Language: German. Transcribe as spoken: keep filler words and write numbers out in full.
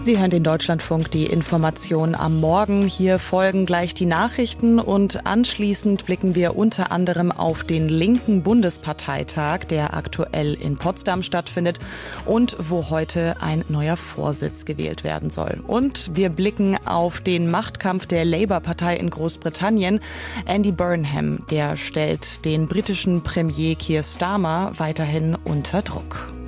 Sie hören den Deutschlandfunk, die Information am Morgen. Hier folgen gleich die Nachrichten und anschließend blicken wir unter anderem auf den linken Bundesparteitag, der aktuell in Potsdam stattfindet und wo heute ein neuer Vorsitz gewählt werden soll. Und wir blicken auf den Machtkampf der Labour-Partei in Großbritannien. Andy Burnham, der stellt den britischen Premier Keir Starmer weiterhin unter Druck.